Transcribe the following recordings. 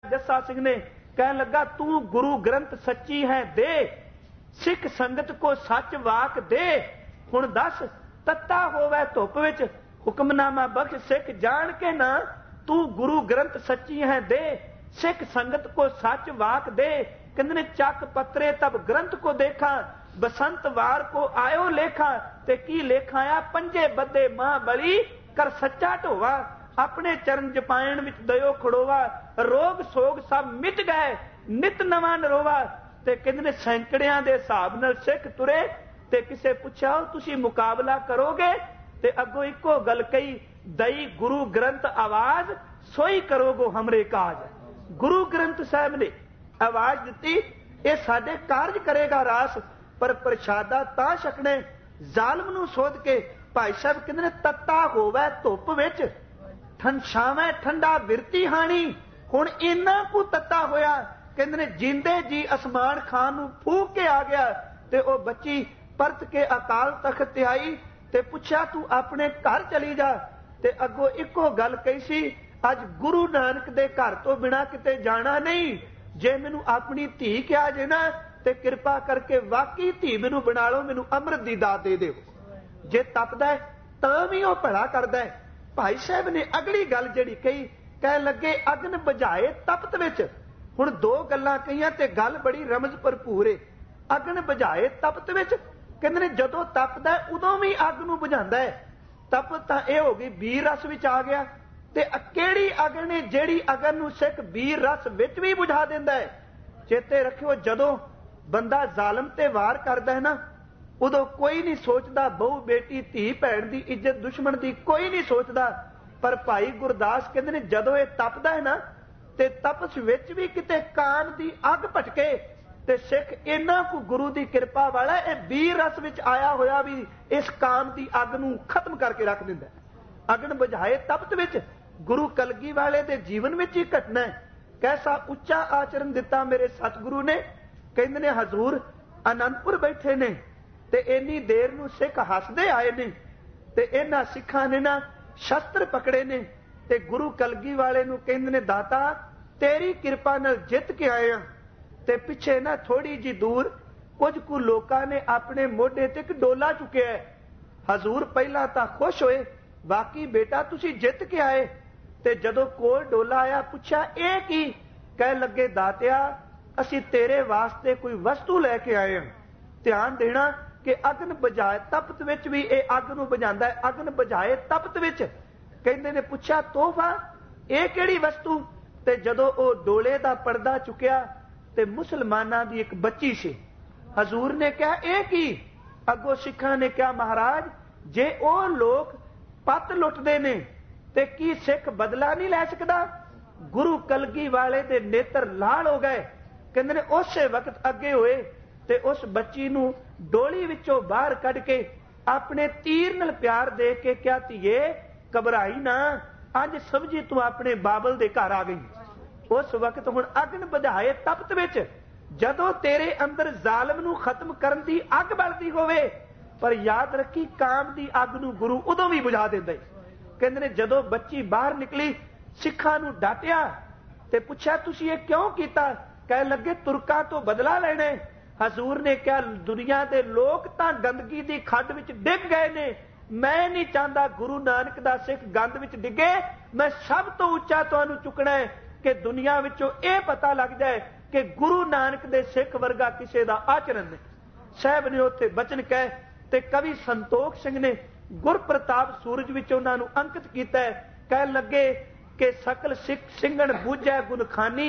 जस्सा सिंह ने कहन लगा, तू गुरु ग्रंथ सच्ची है दे, सिख संगत को सच वाक दे। हुण दस तत्ता होवे धुप विच, हुक्मनामा बख्श सिख जान के ना। तू गुरु ग्रंथ सच्ची है दे, सिख संगत को सच वाक दे। कहंदे ने चक पत्रे तब ग्रंथ को देखा, बसंत वार को आयो लेखा। ते की लेखा आ, पंजे बदे महाबली कर सच्चा ढोवा। अपने चरण जपायण विच दयो खड़ोवा, रोग सोग सब मिट गए नित नवा नरोवा। ते कहंदे ने सैकड़ियां दे हिसाब नाल सिख तुरे। ते किसे पुछया तुसीं मुकाबला करोगे? ते अगों इको गल कही, दई गुरु ग्रंथ आवाज सोई करोगो हमरे काज। गुरु ग्रंथ साहब ने आवाज दिती, ये साडे कारज करेगा रास, पर प्रशादा तां छकणे जालम नूं सोध के। भाई साहब कहंदे ने तत्ता होवे धुप विच, छावे ठंडा बिरती हाणी। हुण इन्ना कु तत्ता होया, कहंदे ने जिंदे जी असमान खान नूं फूक के आ गया। ते ओ बच्ची परत के अकाल तख्त ते आई ते पुछया तू अपने घर चली जा। ते अगों इको गल कही सी, अज गुरु नानक दे घर तो बिना किते जाना नहीं। जे मैनू अपनी धी कहा जे ना, ते किरपा करके वाकई धी मैनू बना लो, मैनू अमृत दी दात दे दिओ। जे तपदा है तां भी ओह भला करदा है। भाई साहब ने अगली गल जिहड़ी कही, कह लगे अग्न बुझाए तपत विच। हुण दो गल्लां कहियां ते गल बड़ी रमज भरपूर है। अग्न बुझाए तपत विच, कहंदे ने जदों तपदा उदों भी अग नूं बुझांदा है। तप तां इह हो गई बीर रस विच आ गया। ते किहड़ी अग्न है जिहड़ी अग्न नूं सिख बीर रस विच भी बुझा दिंदा है। चेते रखियो, जदों बंदा जालम ते वार करदा है ना, उदों कोई नहीं सोचदा बहु बेटी धी भैण दी इज्जत दुश्मन दी कोई नहीं सोचदा। पर भाई गुरदास कहंदे ने जदों इह तपदा है ना, ते तपस विच भी किते काम दी अग भटके, ते सिख इन्ना को गुरु दी कृपा वाला इह बीर रस विच आया होया भी इस काम दी अग नूं खत्म करके रख दिंदा है। अग्न बुझाए तपत विच गुरु कलगी वाले दे जीवन विच ही घटना है। कैसा उच्चा आचरण दिता मेरे सतगुरु ने। कहंदे ने हजूर आनंदपुर बैठे ने ते इन्नी देर नूं सिख हसदे आए ने, ते इन्हां सिखां ने ना शस्त्र पकड़े ने। ते गुरु कलगी वाले नूं कहंदे ने दाता तेरी कृपा नाल जित के आए हां। ते पिछे ना थोड़ी जी दूर कुछ कु लोकां ने अपने मोढे ते एक डोला चुकिया है। हजूर पहला तां खुश होए, वाकई बेटा तुसीं जित के आए। ते जदों कोल डोला आया पुछया इह की? कह लगे दातिया असीं तेरे वास्ते कोई वस्तु लैके आए हां। ध्यान देना कि अग्न बुझाए तपत विच भी इह अग नूं बुझांदा है। अग्न बुझाए तपत विच कहंदे ने पुछया तोहफा इह किहड़ी वस्तु? ते जदों ओह डोले दा पर्दा चुकिया ते मुसलमानां दी एक बच्ची सी। हजूर ने कहा इह की? अगों सिखां ने कहा महाराज जे ओह लोग पत लुटदे ने ते की सिख बदला नहीं लै सकदा? गुरु कलगी वाले दे नेत्र लाल हो गए। कहंदे ने उसे वक्त अगे होए ते उस बच्ची नूं डोली विचों बाहर कढ के अपने तीर नाल प्यार दे के क्या धीए घबराई ना, अज समझी तू अपने बाबल दे घर आ गई। उस वक्त हुण अग्न बुझाए तपत विच जदों तेरे अंदर जालम नूं खत्म करन दी अग बलदी होवे, पर याद रखी काम दी अग नूं गुरु उदों भी बुझा दिंदा है। कहंदे ने जदों बच्ची बाहर निकली सिखां नूं डांटिया ते पुछया तुसीं इह क्यों कीता? कह लगे तुरकां तो बदला लेना। हजूर ने कहा दुनिया दे लोग तां गंदगी दी खड्ड विच डिग गए ने, मैं नहीं चाहता गुरु नानक दा सिख गंद विच डिगे। मैं सब तो उच्चा तुहानूं चुकना है कि दुनिया विचों इह पता लग जाए कि गुरु नानक दे सिख वर्गा किसे दा आचरण नहीं। साहब ने उत्थे बचन कहे ते कवि संतोख सिंह ने गुर प्रताप सूरज विच उन्हां नूं अंकित कीता है। कह लगे कि सकल सिख सिंघण बूझै गुणखानी,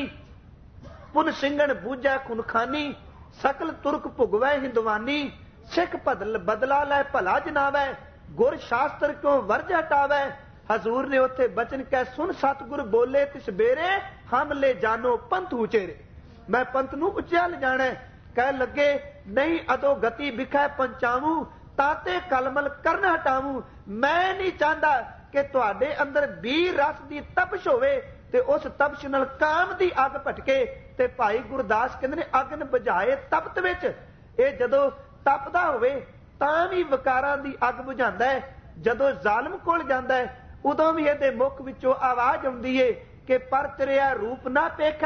पुन सिंघण बूझै खुनखानी, सकल तुरक भुगवै हिंदवानी, सिख बदला लै भला जनावै, गुर शास्त्र क्यों वर्ज हटावै। हजूर ने उत्थे बचन कह सुन सतगुर बोले तिस बेरे, हम ले जानो पंथ उचेरे। मैं पंथ नूं उच्चा ले जाना। कह लगे नहीं अदो गति बिखै पंचावू, ताते कलमल करन हटावू। मैं नहीं चाहता कि तुहाडे अंदर बीर रस दी तपश होवे ते उस तपश नाल काम दी अग भटके। ते भाई गुरदास कहंदे ने अग्न बुझाए तपत विच इह जदों तपदा होवे तां भी विकारां दी अग बुझांदा है। जदों जालम कोल जांदा है उदों भी इहदे मुख विचों आवाज़ आउंदी है कि पर तेरा रूप ना पेख